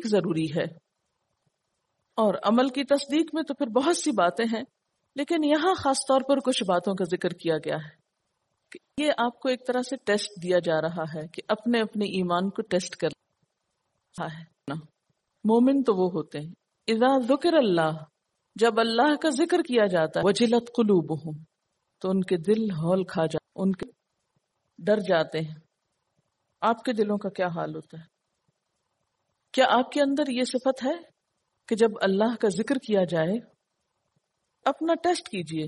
تصدیق ضروری ہے. اور عمل کی تصدیق میں تو پھر بہت سی باتیں ہیں، لیکن یہاں خاص طور پر کچھ باتوں کا ذکر کیا گیا ہے کہ یہ آپ کو ایک طرح سے ٹیسٹ دیا جا رہا ہے کہ اپنے اپنے ایمان کو ٹیسٹ کر رہا ہے. مومن تو وہ ہوتے ہیں اذا ذکر اللہ، جب اللہ کا ذکر کیا جاتا ہے، وجلت قلوبہم، تو ان کے دل ہول کھا جاتے، ان کے ڈر جاتے ہیں. آپ کے دلوں کا کیا حال ہوتا ہے؟ کیا آپ کے اندر یہ صفت ہے کہ جب اللہ کا ذکر کیا جائے، اپنا ٹیسٹ کیجئے.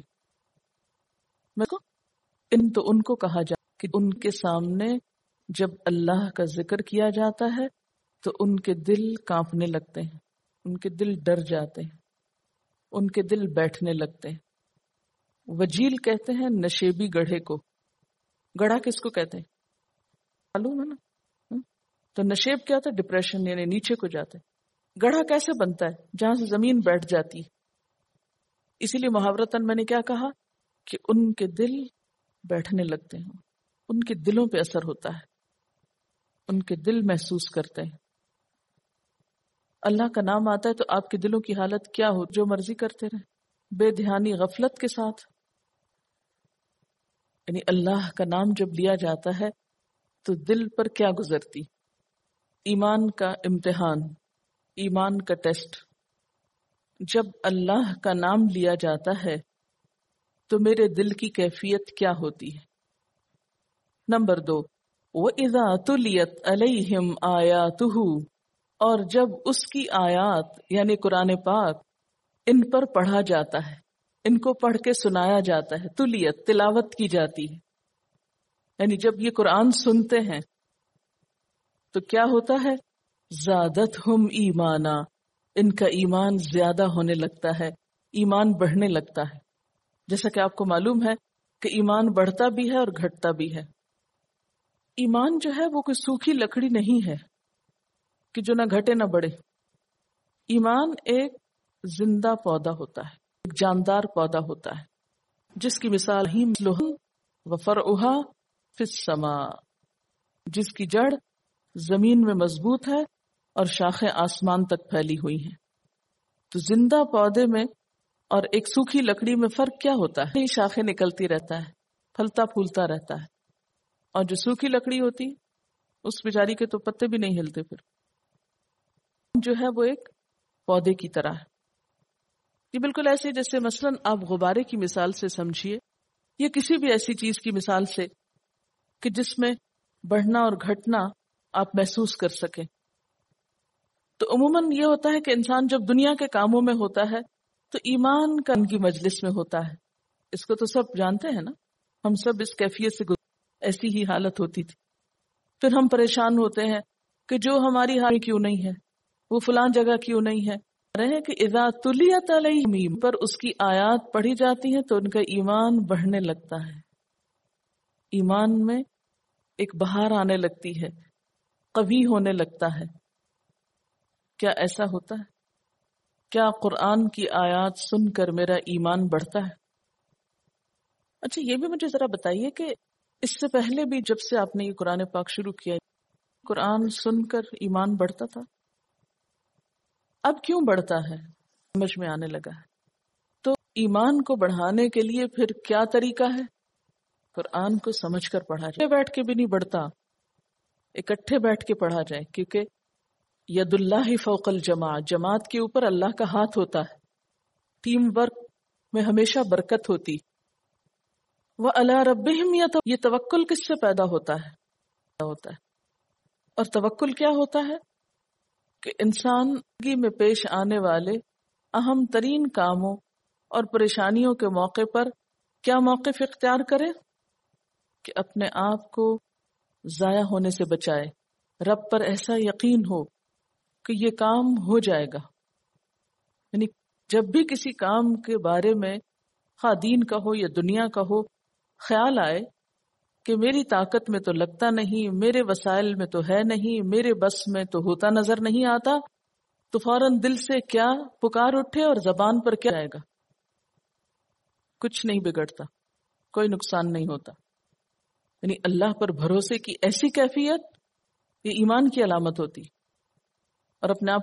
ان کو کہا جائے کہ ان کے سامنے جب اللہ کا ذکر کیا جاتا ہے تو ان کے دل کانپنے لگتے ہیں، ان کے دل ڈر جاتے ہیں، ان کے دل بیٹھنے لگتے ہیں. وجیل کہتے ہیں نشیبی گڑھے کو. گڑھا کس کو کہتے ہیں معلوم ہے نا؟ تو نشیب کیا ہوتا ہے؟ ڈپریشن، یعنی نیچے کو جاتے. گڑھا کیسے بنتا ہے؟ جہاں سے زمین بیٹھ جاتی. اسی لیے محاورتاً میں نے کیا کہا کہ ان کے دل بیٹھنے لگتے ہیں، ان کے دلوں پہ اثر ہوتا ہے، ان کے دل محسوس کرتے ہیں. اللہ کا نام آتا ہے تو آپ کے دلوں کی حالت کیا ہو؟ جو مرضی کرتے رہے، بے دھیانی، غفلت کے ساتھ. یعنی اللہ کا نام جب لیا جاتا ہے تو دل پر کیا گزرتی؟ ایمان کا امتحان، ایمان کا ٹیسٹ. جب اللہ کا نام لیا جاتا ہے تو میرے دل کی کیفیت کیا ہوتی ہے؟ نمبر 2، وَإِذَا تُلِيَتْ عَلَيْهِمْ آيَاتُهُ، اور جب اس کی آیات یعنی قرآن پاک ان پر پڑھا جاتا ہے، ان کو پڑھ کے سنایا جاتا ہے. تلیت، تلاوت کی جاتی ہے، یعنی جب یہ قرآن سنتے ہیں تو کیا ہوتا ہے؟ زادتہم ایمانا، ان کا ایمان زیادہ ہونے لگتا ہے، ایمان بڑھنے لگتا ہے. جیسا کہ آپ کو معلوم ہے کہ ایمان بڑھتا بھی ہے اور گھٹتا بھی ہے. ایمان جو ہے وہ کوئی سوکھی لکڑی نہیں ہے کہ جو نہ گھٹے نہ بڑھے. ایمان ایک زندہ پودا ہوتا ہے، ایک جاندار پودا ہوتا ہے، جس کی مثال ہی وفرعها فی السماء، جس کی جڑ زمین میں مضبوط ہے اور شاخیں آسمان تک پھیلی ہوئی ہیں. تو زندہ پودے میں اور ایک سوکھی لکڑی میں فرق کیا ہوتا ہے؟ شاخیں نکلتی رہتا ہے، پھلتا پھولتا رہتا ہے. اور جو سوکھی لکڑی ہوتی اس بیچاری کے تو پتے بھی نہیں ہلتے. پھر جو ہے وہ ایک پودے کی طرح ہے. یہ بالکل ایسے جیسے مثلا آپ غبارے کی مثال سے سمجھیے، یا کسی بھی ایسی چیز کی مثال سے کہ جس میں بڑھنا اور گھٹنا آپ محسوس کر سکیں. تو عموماً یہ ہوتا ہے کہ انسان جب دنیا کے کاموں میں ہوتا ہے تو ایمان کا ان کی مجلس میں ہوتا ہے. اس کو تو سب جانتے ہیں نا، ہم سب اس کیفیت سے ایسی ہی حالت ہوتی تھی. پھر ہم پریشان ہوتے ہیں کہ جو ہماری حال کیوں نہیں ہے، وہ فلاں جگہ کیوں نہیں ہے. رہے کہ اذا تلیت علیہم، پر اس کی آیات پڑھی جاتی ہیں تو ان کا ایمان بڑھنے لگتا ہے، ایمان میں ایک بہار آنے لگتی ہے، قوی ہونے لگتا ہے. کیا ایسا ہوتا ہے؟ کیا قرآن کی آیات سن کر میرا ایمان بڑھتا ہے؟ اچھا یہ بھی مجھے ذرا بتائیے کہ اس سے پہلے بھی جب سے آپ نے یہ قرآن پاک شروع کیا، قرآن سن کر ایمان بڑھتا تھا؟ اب کیوں بڑھتا ہے؟ سمجھ میں آنے لگا ہے. تو ایمان کو بڑھانے کے لیے پھر کیا طریقہ ہے؟ قرآن کو سمجھ کر پڑھا جائے. بیٹھ کے بھی نہیں بڑھتا، اکٹھے بیٹھ کے پڑھا جائے، کیونکہ ید اللہ فوق الجماع، جماعت کے اوپر اللہ کا ہاتھ ہوتا ہے. ٹیم ورک میں ہمیشہ برکت ہوتی. وَعَلَىٰ رَبِّهِمْ یہ توکل کس سے پیدا ہوتا ہے؟ اور توکل کیا ہوتا ہے؟ کہ انسان زندگی میں پیش آنے والے اہم ترین کاموں اور پریشانیوں کے موقع پر کیا موقف اختیار کرے کہ اپنے آپ کو ضائع ہونے سے بچائے. رب پر ایسا یقین ہو کہ یہ کام ہو جائے گا. یعنی جب بھی کسی کام کے بارے میں خواہ دین کا ہو یا دنیا کا ہو خیال آئے کہ میری طاقت میں تو لگتا نہیں، میرے وسائل میں تو ہے نہیں، میرے بس میں تو ہوتا نظر نہیں آتا، تو فوراً دل سے کیا پکار اٹھے اور زبان پر کیا آئے گا؟ کچھ نہیں بگڑتا، کوئی نقصان نہیں ہوتا. یعنی اللہ پر بھروسے کی ایسی کیفیت یہ ایمان کی علامت ہوتی، اور اپنے آپ